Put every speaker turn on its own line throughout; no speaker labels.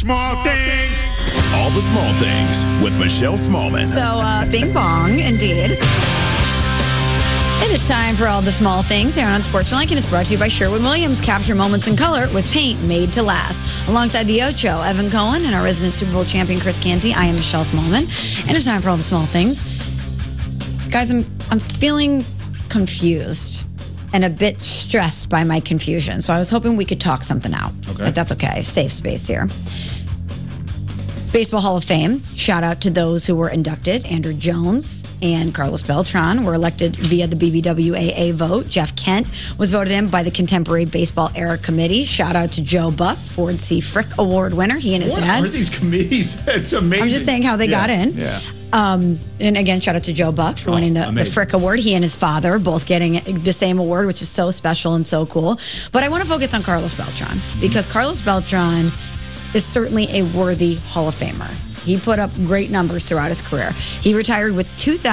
small things.
All the small things with Michelle Smallman.
So, bing bong, indeed. It is time for all the small things here on Sportsmanlike, and it's brought to you by Sherwin-Williams. Capture moments in color with paint made to last. Alongside the Ocho, Evan Cohen, and our resident Super Bowl champion, Chris Canty, I am Michelle Smallman, and it's time for all the small things. Guys, I'm feeling confused and a bit stressed by my confusion, so I was hoping we could talk something out.
Okay.
If that's okay. Safe space here. Baseball Hall of Fame. Shout out to those who were inducted. Andrew Jones and Carlos Beltran were elected via the BBWAA vote. Jeff Kent was voted in by the Contemporary Baseball Era Committee. Shout out to Joe Buck, Ford C. Frick Award winner. He and his dad.
What are these committees? It's amazing.
I'm just saying how they got in.
Yeah.
And again, shout out to Joe Buck for winning the Frick Award. He and his father both getting the same award, which is so special and so cool. But I want to focus on Carlos Beltran because Carlos Beltran is certainly a worthy Hall of Famer. He put up great numbers throughout his career. He retired with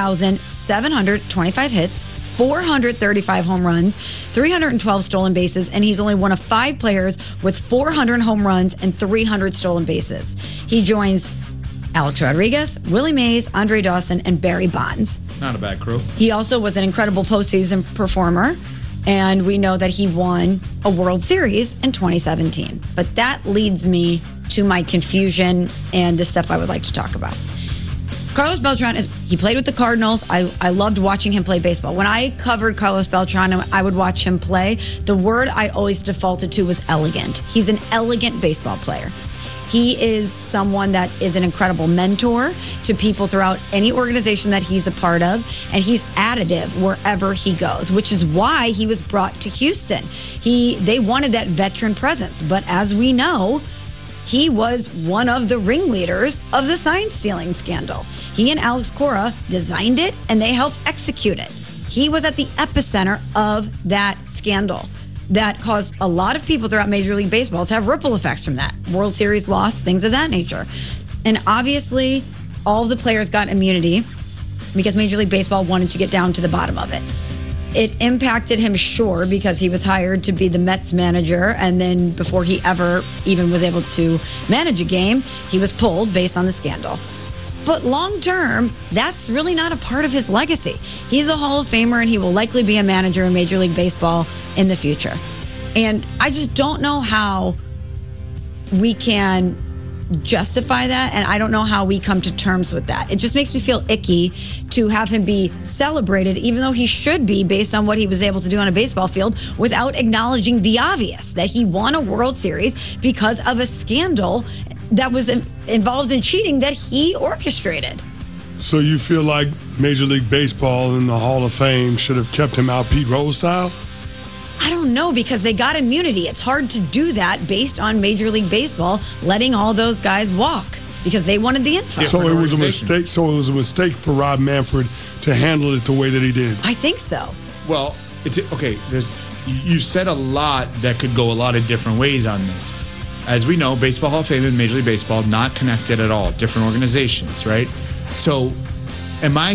2,725 hits, 435 home runs, 312 stolen bases, and he's only one of 5 players with 400 home runs and 300 stolen bases. He joins Alex Rodriguez, Willie Mays, Andre Dawson, and Barry Bonds.
Not a bad crew.
He also was an incredible postseason performer, and we know that he won a World Series in 2017. But that leads me to my confusion and the stuff I would like to talk about. Carlos Beltran, he played with the Cardinals. I loved watching him play baseball. When I covered Carlos Beltran and I would watch him play, the word I always defaulted to was elegant. He's an elegant baseball player. He is someone that is an incredible mentor to people throughout any organization that he's a part of, and he's additive wherever he goes, which is why he was brought to Houston. They wanted that veteran presence, but as we know, he was one of the ringleaders of the sign stealing scandal. He and Alex Cora designed it, and they helped execute it. He was at the epicenter of that scandal that caused a lot of people throughout Major League Baseball to have ripple effects from that. World Series loss, things of that nature. And obviously, all of the players got immunity because Major League Baseball wanted to get down to the bottom of it. It impacted him, sure, because he was hired to be the Mets manager, and then before he ever even was able to manage a game, he was pulled based on the scandal. But long term, that's really not a part of his legacy. He's a Hall of Famer, and he will likely be a manager in Major League Baseball in the future. And I just don't know how we can justify that, and I don't know how we come to terms with that. It just makes me feel icky to have him be celebrated, even though he should be, based on what he was able to do on a baseball field, without acknowledging the obvious, that he won a World Series because of a scandal that was involved in cheating that he orchestrated.
So you feel like Major League Baseball and the Hall of Fame should have kept him out Pete Rose style?
I don't know, because they got immunity. It's hard to do that based on Major League Baseball letting all those guys walk because they wanted the info.
So it was a mistake. So it was a mistake for Rob Manfred to handle it the way that he did.
I think so.
Well, it's okay. You said a lot that could go a lot of different ways on this. As we know, Baseball Hall of Fame and Major League Baseball not connected at all. Different organizations, right? So, am I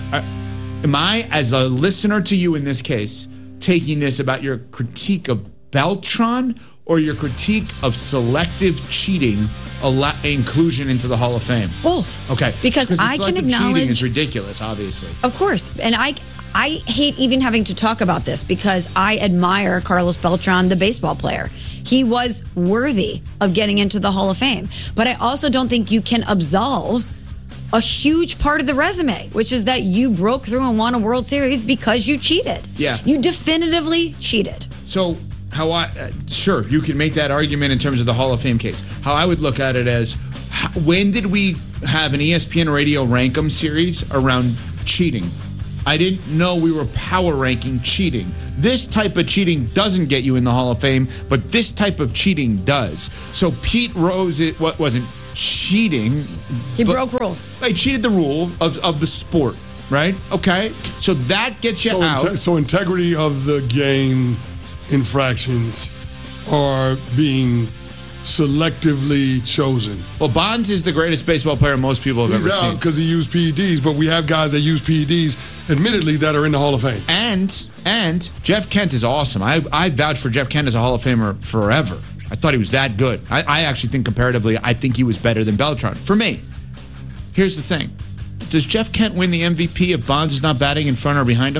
as a listener to you in this case taking this about your critique of Beltran or your critique of selective cheating inclusion into the Hall of Fame?
Both.
Okay.
Because I can acknowledge
cheating is ridiculous, obviously.
Of course. And I hate even having to talk about this because I admire Carlos Beltran, the baseball player. He was worthy of getting into the Hall of Fame. But I also don't think you can absolve a huge part of the resume, which is that you broke through and won a World Series because you cheated.
Yeah.
You definitively cheated.
So sure, you can make that argument in terms of the Hall of Fame case. How I would look at it as, when did we have an ESPN Radio Rank 'em series around cheating? I didn't know we were power ranking cheating. This type of cheating doesn't get you in the Hall of Fame, but this type of cheating does. So Pete Rose, wasn't cheating.
He broke rules.
He cheated the rule of the sport, right? Okay. So that gets you out.
So integrity of the game infractions are being selectively chosen.
Well, Bonds is the greatest baseball player most people have ever seen.
He's out because he used PEDs, but we have guys that use PEDs, admittedly, that are in the Hall of Fame.
And Jeff Kent is awesome. I vouch for Jeff Kent as a Hall of Famer forever. I thought he was that good. I actually think comparatively, I think he was better than Beltran. For me, here's the thing. Does Jeff Kent win the MVP if Bonds is not batting in front or behind him?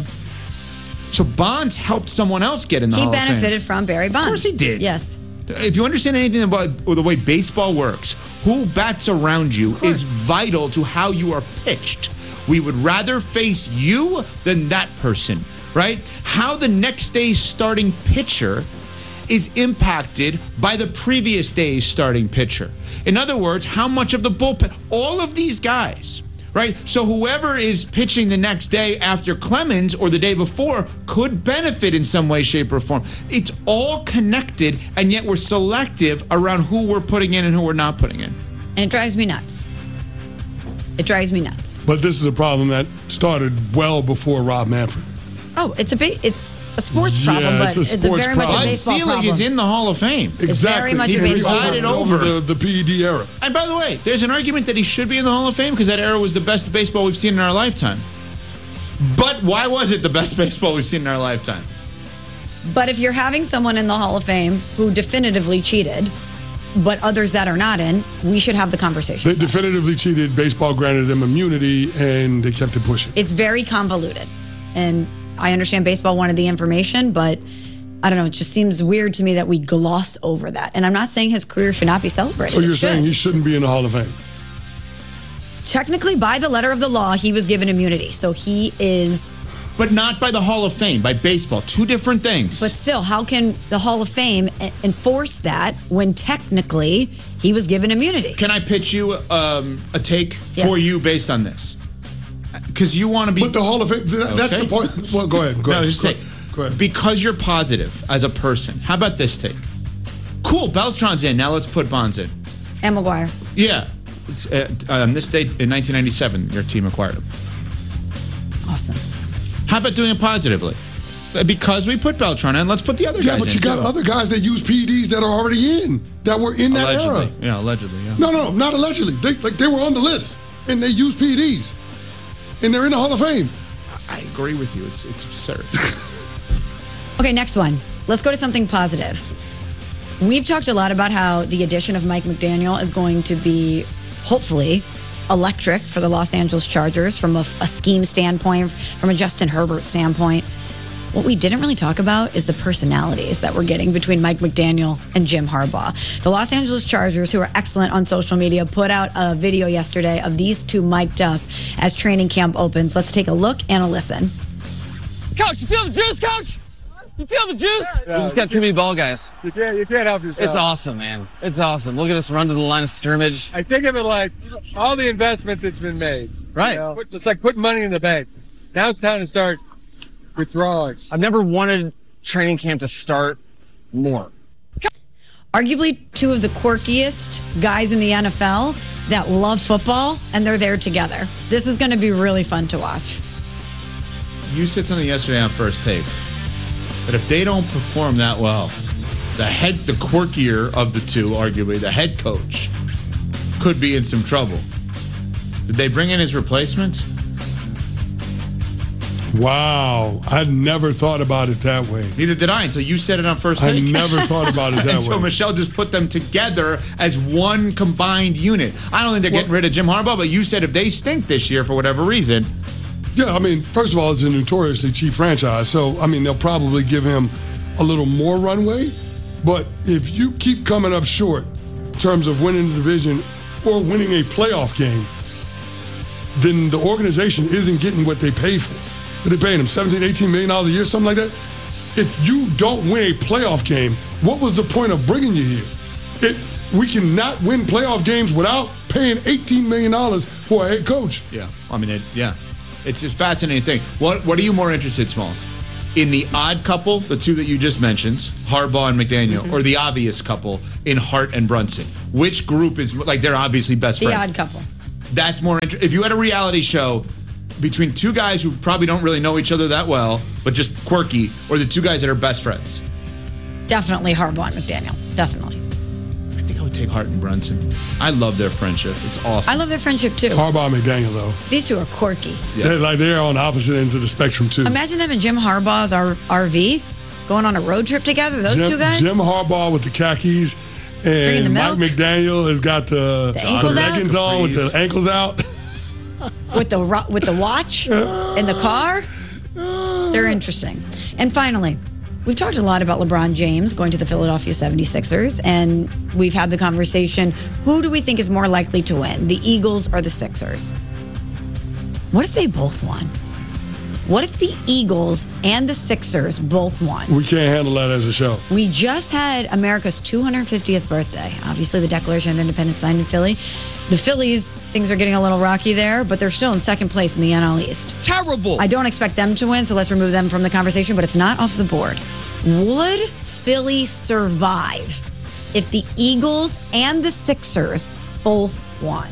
So Bonds helped someone else get in the Hall of Fame.
He benefited from Barry Bonds.
Of course he did.
Yes.
If you understand anything about the way baseball works, who bats around you is vital to how you are pitched. We would rather face you than that person, right? How the next day's starting pitcher is impacted by the previous day's starting pitcher. In other words, how much of the bullpen, all of these guys, right? So whoever is pitching the next day after Clemens or the day before could benefit in some way, shape, or form. It's all connected, and yet we're selective around who we're putting in and who we're not putting in.
And it drives me nuts. It drives me nuts.
But this is a problem that started well before Rob Manfred.
Oh, it's a sports problem, but it's very much a baseball problem.
Selig is in the Hall of Fame.
Exactly.
It's very much
he
a baseball
presided
problem.
over
the PED era.
And by the way, there's an argument that he should be in the Hall of Fame because that era was the best baseball we've seen in our lifetime. But why was it the best baseball we've seen in our lifetime?
But if you're having someone in the Hall of Fame who definitively cheated, but others that are not in, we should have the conversation.
They definitively cheated. Baseball granted them immunity, and they kept it pushing.
It's very convoluted. And I understand baseball wanted the information, but I don't know. It just seems weird to me that we gloss over that. And I'm not saying his career should not be celebrated.
So you're saying he shouldn't be in the Hall of Fame?
Technically, by the letter of the law, he was given immunity. So he is...
But not by the Hall of Fame, by baseball. Two different things.
But still, how can the Hall of Fame enforce that when technically he was given immunity?
Can I pitch you a take for you based on this? Because you want to be...
But the Hall of Fame, that's the point. Well, go ahead.
No, just say, because you're positive as a person. How about this take? Cool, Beltran's in. Now let's put Bonds in.
And McGuire.
Yeah. It's, on this date in 1997, your team acquired him.
Awesome.
How about doing it positively? Because we put Beltran in, let's put the other guys in.
Yeah, but you got other guys that use PEDs that are already in, that were in that era.
Yeah, allegedly, yeah.
No, not allegedly. They were on the list, and they use PEDs. And they're in the Hall of Fame.
I agree with you. It's absurd.
Okay, next one. Let's go to something positive. We've talked a lot about how the addition of Mike McDaniel is going to be, hopefully, electric for the Los Angeles Chargers from a scheme standpoint, from a Justin Herbert standpoint. What we didn't really talk about is the personalities that we're getting between Mike McDaniel and Jim Harbaugh. The Los Angeles Chargers, who are excellent on social media, put out a video yesterday of these two mic'd up as training camp opens. Let's take a look and a listen.
Coach, you feel the juice, Coach? You feel the juice?
Yeah, we just got too many ball guys.
You can't help yourself.
It's awesome, man. It's awesome. Look at us run to the line of scrimmage.
I think of it like all the investment that's been made.
Right.
You know, it's like putting money in the bank. Now it's time to start withdrawing.
I've never wanted training camp to start more.
Arguably two of the quirkiest guys in the NFL that love football, and they're there together. This is going to be really fun to watch.
You said something yesterday on First Take. But if they don't perform that well, the quirkier of the two, arguably, the head coach, could be in some trouble. Did they bring in his replacement?
Wow. I'd never thought about it that way.
Neither did I until you said it on First Take.
I never thought about it that way.
Until Michelle just put them together as one combined unit. I don't think they're getting rid of Jim Harbaugh, but you said if they stink this year for whatever reason.
Yeah, I mean, first of all, it's a notoriously cheap franchise. So, I mean, they'll probably give him a little more runway. But if you keep coming up short in terms of winning the division or winning a playoff game, then the organization isn't getting what they pay for. They're paying him $17, $18 million a year, something like that. If you don't win a playoff game, what was the point of bringing you here? We cannot win playoff games without paying $18 million for a head coach.
Yeah, I mean, It's a fascinating thing. What are you more interested, Smalls? In the odd couple, the two that you just mentioned, Harbaugh and McDaniel, or the obvious couple in Hart and Brunson? Which group is, like, they're obviously best friends?
The odd couple.
That's more interesting. If you had a reality show between two guys who probably don't really know each other that well, but just quirky, or the two guys that are best friends?
Definitely Harbaugh and McDaniel. Definitely.
I think I would take Hart and Brunson. I love their friendship. It's awesome.
I love their friendship, too.
Harbaugh and McDaniel, though.
These two are quirky.
Yeah.
They're on opposite ends of the spectrum, too.
Imagine them in Jim Harbaugh's RV. going on a road trip together, those two guys?
Jim Harbaugh with the khakis,
Bringing the
and Mike
milk.
McDaniel has got the
ankles out?
leggings on with the ankles out.
With the watch in the car? They're interesting. And finally, we've talked a lot about LeBron James going to the Philadelphia 76ers, and we've had the conversation, who do we think is more likely to win, the Eagles or the Sixers? What if they both won? What if the Eagles and the Sixers both won?
We can't handle that as a show.
We just had America's 250th birthday. Obviously, the Declaration of Independence signed in Philly. The Phillies, things are getting a little rocky there, but they're still in second place in the NL East.
Terrible.
I don't expect them to win, so let's remove them from the conversation, but it's not off the board. Would Philly survive if the Eagles and the Sixers both won?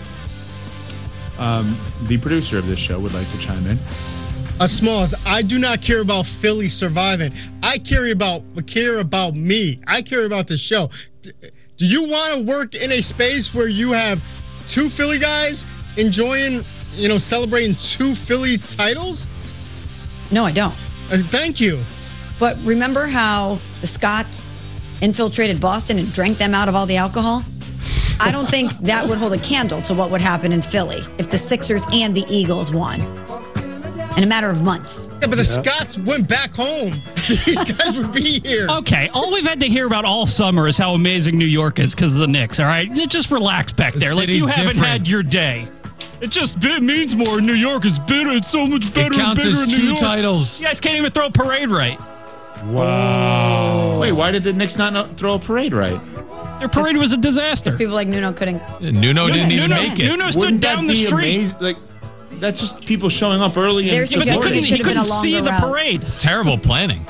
The producer of this show would like to chime in.
Smalls, I do not care about Philly surviving. I care about me. I care about the show. Do you want to work in a space where you have two Philly guys enjoying, celebrating two Philly titles?
No, I don't.
Thank you.
But remember how the Scots infiltrated Boston and drank them out of all the alcohol? I don't think that would hold a candle to what would happen in Philly if the Sixers and the Eagles won in a matter of months.
Yeah, but the Scots went back home. These guys would be here.
Okay, all we've had to hear about all summer is how amazing New York is because of the Knicks, all right? Just relax back there. Like you haven't had your day. It means more. New York is better. It's so much better.
It counts
and bigger
as
in New
two
York.
titles.
You guys can't even throw a parade right.
Wow.
Wait, why did the Knicks not throw a parade right?
Their parade was a disaster.
People like Nuno couldn't.
Nuno didn't even make it.
Nuno stood
Wouldn't
down
that
the
be
street.
amazing? Like, that's just people showing up early and
There's a
But he
It
couldn't,
should
he
have been a
couldn't see
longer
the
route.
parade.
Terrible planning.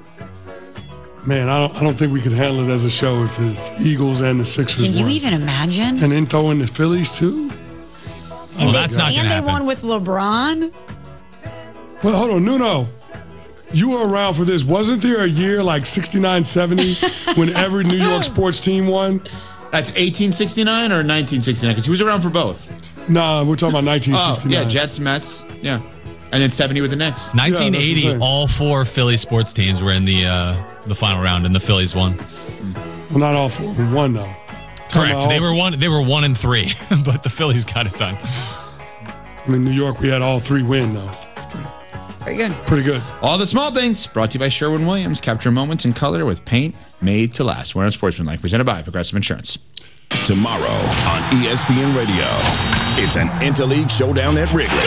Man, I don't think we could handle it as a show if the Eagles and the Sixers
Can you
won.
even imagine?
And then throw in the Phillies, too?
Well, that's not going to
And they
happen.
won with LeBron.
Well, hold on, Nuno. You were around for this. Wasn't there a year like 69, 70 when every New York sports team won?
That's 1869 or 1969? Because he was around for both.
Nah, we're talking about
Oh,
1969.
yeah, Jets, Mets, yeah. And then 70 with the Knicks.
1980,
Yeah, that's what I'm saying.
all four Philly sports teams were in the final round, and the Phillies won.
Well, not all four. We won, though.
Correct. They were 1-3, but the Phillies got it done.
I mean, New York, we had all three win, though.
Very good.
Pretty good.
All the small things brought to you by Sherwin-Williams. Capture moments in color with paint made to last. We're on Sportsmanlike, presented by Progressive Insurance.
Tomorrow on ESPN Radio, it's an Interleague showdown at Wrigley.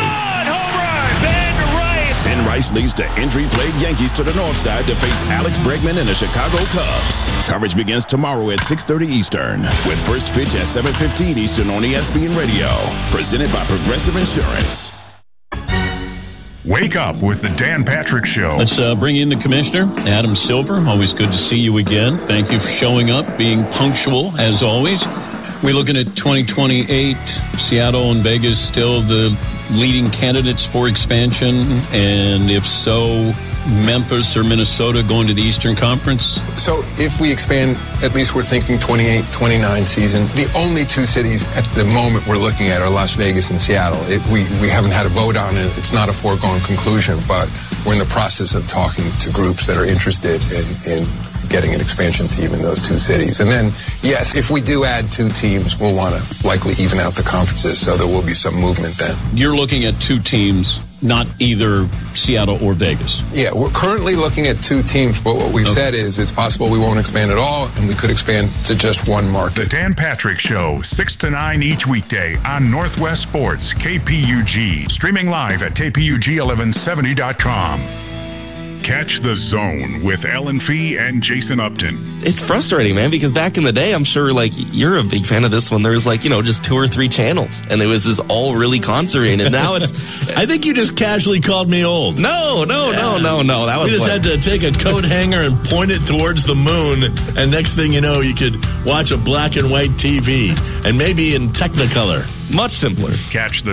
Ben Rice leads the injury-plagued Yankees to the north side to face Alex Bregman and the Chicago Cubs. Coverage begins tomorrow at 6:30 Eastern, with first pitch at 7:15 Eastern on ESPN Radio. Presented by Progressive Insurance.
Wake up with the Dan Patrick Show.
Let's bring in the commissioner, Adam Silver. Always good to see you again. Thank you for showing up, being punctual, as always. We're looking at 2028. Seattle and Vegas still the leading candidates for expansion. And if so, Memphis or Minnesota going to the Eastern Conference?
So if we expand, at least we're thinking 28-29 season. The only two cities at the moment we're looking at are Las Vegas and Seattle. We haven't had a vote on it. It's not a foregone conclusion, but we're in the process of talking to groups that are interested in getting an expansion team in those two cities. And then, yes, if we do add two teams, we'll want to likely even out the conferences, so there will be some movement then.
You're looking at two teams, not either Seattle or Vegas.
Yeah, we're currently looking at two teams, but what we've said is it's possible we won't expand at all, and we could expand to just one market.
The Dan Patrick Show, 6 to 9 each weekday on Northwest Sports, KPUG. Streaming live at KPUG1170.com. Catch The Zone with Ellen Fee and Jason Upton.
It's frustrating, man, because back in the day, I'm sure, you're a big fan of this one. There was, just 2 or 3 channels, and it was just all really concentrated. And now it's...
I think you just casually called me old.
No. That was
we just had to take a coat hanger and point it towards the moon, and next thing you know, you could watch a black and white TV, and maybe in Technicolor.
Much simpler.
Catch the